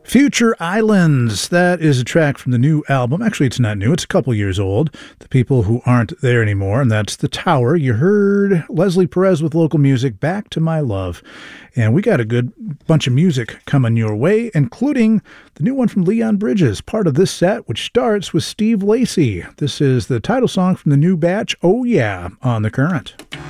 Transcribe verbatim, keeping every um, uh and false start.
Future Islands. That is a track from the new album. Actually, it's not new. It's a couple years old. The people who aren't there anymore, and that's The Tower. You heard Leslie Perez with local music, Back to My Love. And we got a good bunch of music coming your way, including the new one from Leon Bridges, part of this set, which starts with Steve Lacy. This is the title song from the new batch, Oh Yeah, on The Current.